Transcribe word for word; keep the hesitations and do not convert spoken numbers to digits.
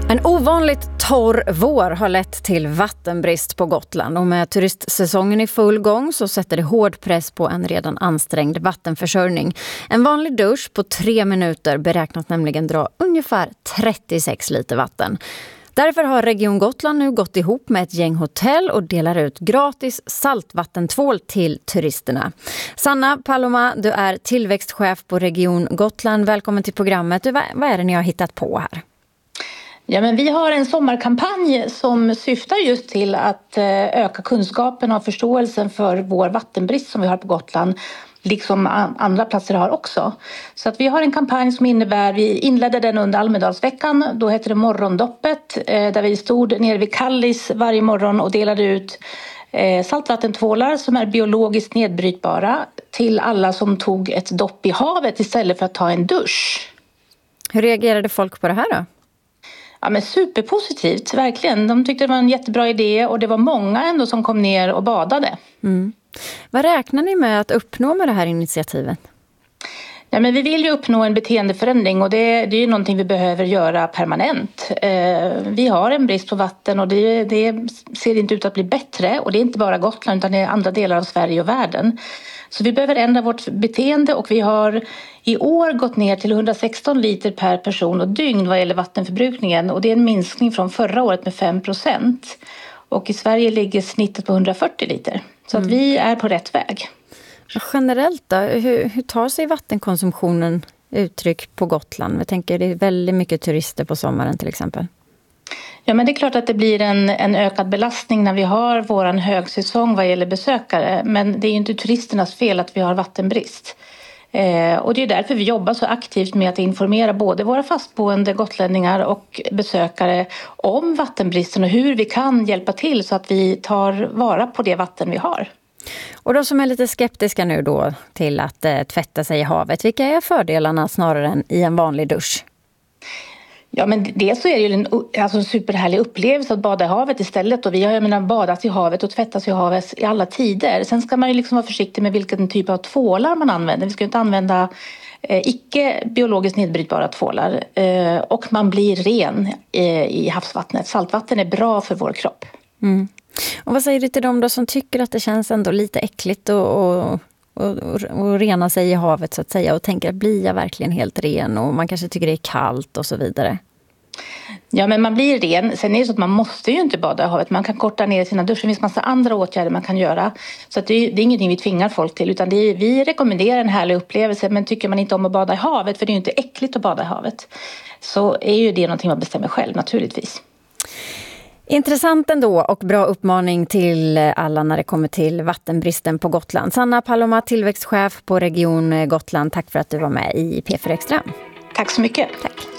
En ovanligt torr vår har lett till vattenbrist på Gotland och med turistsäsongen i full gång så sätter det hård press på en redan ansträngd vattenförsörjning. En vanlig dusch på tre minuter beräknas nämligen dra ungefär trettiosex liter vatten. Därför har Region Gotland nu gått ihop med ett gäng hotell och delar ut gratis saltvattentvål till turisterna. Sanna Paloma, du är tillväxtchef på Region Gotland. Välkommen till programmet. Vad är det ni har hittat på här? Ja, men vi har en sommarkampanj som syftar just till att öka kunskapen och förståelsen för vår vattenbrist som vi har på Gotland, liksom andra platser har också. Så att vi har en kampanj som innebär, vi inledde den under Almedalsveckan, då hette det Morgondoppet, där vi stod nere vid Kallis varje morgon och delade ut saltvattentvålar som är biologiskt nedbrytbara till alla som tog ett dopp i havet istället för att ta en dusch. Hur reagerade folk på det här då? Ja, men superpositivt, verkligen. De tyckte det var en jättebra idé och det var många ändå som kom ner och badade. Mm. Vad räknar ni med att uppnå med det här initiativet? Ja, men vi vill ju uppnå en beteendeförändring och det, det är ju någonting vi behöver göra permanent. Eh, vi har en brist på vatten och det, det ser inte ut att bli bättre. Och det är inte bara Gotland utan det är andra delar av Sverige och världen. Så vi behöver ändra vårt beteende och vi har i år gått ner till hundrasexton liter per person och dygn vad gäller vattenförbrukningen. Och det är en minskning från förra året med fem procent. Och i Sverige ligger snittet på hundrafyrtio liter. Så att vi är på rätt väg. Generellt då, hur, hur tar sig vattenkonsumtionen uttryck på Gotland? Jag tänker det är väldigt mycket turister på sommaren till exempel. Ja, men det är klart att det blir en, en ökad belastning när vi har våran högsäsong vad gäller besökare. Men det är ju inte turisternas fel att vi har vattenbrist. Eh, och det är därför vi jobbar så aktivt med att informera både våra fastboende gotlänningar och besökare om vattenbristen och hur vi kan hjälpa till så att vi tar vara på det vatten vi har. Och de som är lite skeptiska nu då till att eh, tvätta sig i havet, vilka är fördelarna snarare än i en vanlig dusch? Ja, men dels så är det ju en, alltså en superhärlig upplevelse att bada i havet istället. Och vi har, jag menar, badat i havet och tvättat i havet i alla tider. Sen ska man ju liksom vara försiktig med vilken typ av tvålar man använder. Vi ska ju inte använda eh, icke biologiskt nedbrytbara tvålar. Eh, och man blir ren eh, i havsvattnet. Saltvatten är bra för vår kropp. Mm. Och vad säger du till dem då som tycker att det känns ändå lite äckligt och, och, och, och rena sig i havet så att säga och tänker att blir jag verkligen helt ren och man kanske tycker det är kallt och så vidare? Ja, men man blir ren. Sen är det så att man måste ju inte bada i havet. Man kan korta ner sina duschar. Det finns massa andra åtgärder man kan göra. Så att det, är, det är ingenting vi tvingar folk till. Utan det är, vi rekommenderar en härlig upplevelse. Men tycker man inte om att bada i havet, för det är ju inte äckligt att bada i havet, så är ju det någonting man bestämmer själv naturligtvis. Intressant ändå och bra uppmaning till alla när det kommer till vattenbristen på Gotland. Sanna Paloma, tillväxtchef på Region Gotland. Tack för att du var med i P fyra Extra. Tack så mycket. Tack.